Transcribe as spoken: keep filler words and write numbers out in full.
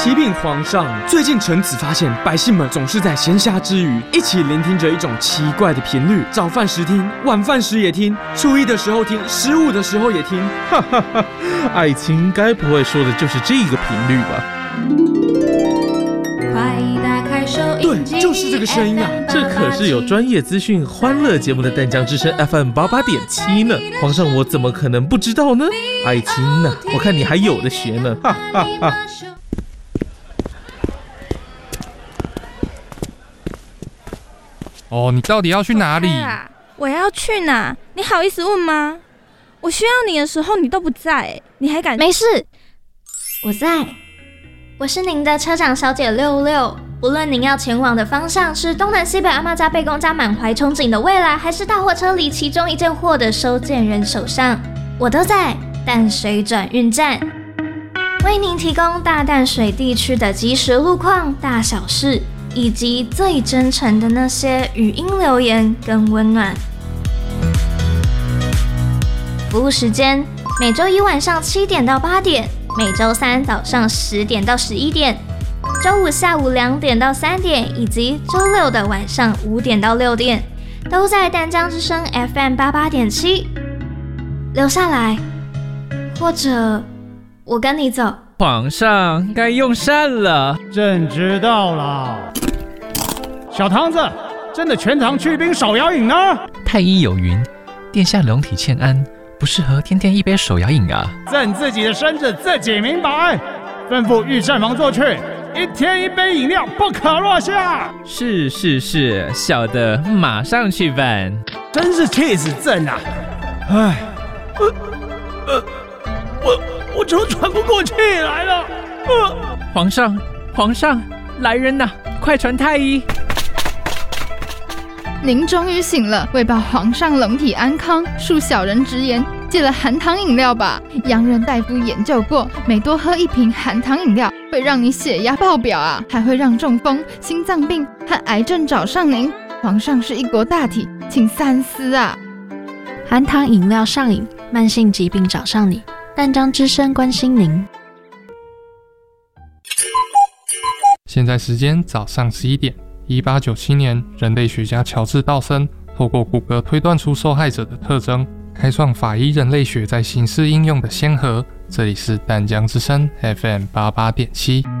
启禀皇上，最近臣子发现，百姓们总是在闲暇之余一起聆听着一种奇怪的频率，早饭时听，晚饭时也听，初一的时候听，十五的时候也听。 哈哈哈，爱卿该不会说的就是这个频率吧？ 对，就是这个声音啊！ 这可是有专业资讯、欢乐节目的淡江之声 F M 八八点七呢。皇上，我怎么可能不知道呢？爱卿呢、啊？我看你还有的学呢！哈哈哈。 哦，你到底要去哪里？ 啊、我要去哪？你好意思问吗？我需要你的时候你都不在，你还敢？ 没事，我在。我是您的车长小姐六六。无论您要前往的方向是东南西北阿嬷家、贝公家满怀憧憬的未来，还是大货车里其中一件货的收件人手上，我都在淡水转运站，为您提供大淡水地区的即时路况、大小事，以及最真诚的那些语音留言跟温暖。服务时间：每周一晚上七点到八点，每周三早上十点到十一点。周五下午两点到三点，以及周六的晚上五点到六点，都在淡江之声 F M 八八点七。留下来，或者我跟你走。 皇上该用膳了。 朕知道了。小堂子，朕的全糖去冰手摇饮呢？ 太医有云，殿下龙体欠安，不适合天天一杯手摇饮啊。 朕自己的身子自己明白，吩咐御膳房做去。一天一杯饮料，不可落下。 是是是，小的马上去办。 真是气死朕啊！唉，呃呃，我我怎么喘不过气来了？呃、 皇上，皇上，来人呐！快传太医！ 您终于醒了，为保皇上龙体安康，恕小人直言，戒了含糖饮料吧。洋人大夫研究过，每多喝一瓶含糖饮料，会让你血压爆表啊，还会让中风、心脏病和癌症找上您。皇上是一国大体，请三思啊！ 含糖饮料上瘾，慢性疾病找上你。淡江之声关心您。 现在时间早上十一点。一八九七年，人类学家乔治·道森透过骨骼推断出受害者的特征，开创法医人类学在刑事应用的先河。这里是淡江之声 F M 八八点七。